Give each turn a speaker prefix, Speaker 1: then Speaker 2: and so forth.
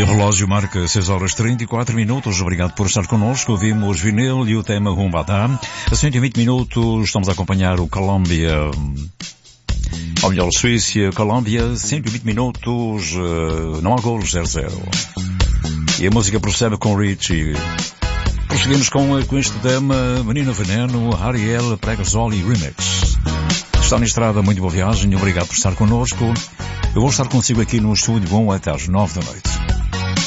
Speaker 1: o relógio marca 6 horas 34 minutos. Obrigado por estar connosco. Ouvimos Vinil e o tema Rumbada. A 120 minutos estamos a acompanhar o Colômbia, ou melhor, Suíça, Colômbia, 120 minutos, não há golos, 0-0. E a música prossegue com Richie. Prosseguimos com este tema, Menino Veneno, Ariel Pregasoli Remix. Está na estrada, muito boa viagem, obrigado por estar connosco. Eu vou estar consigo aqui no estúdio bom até às 9 da noite.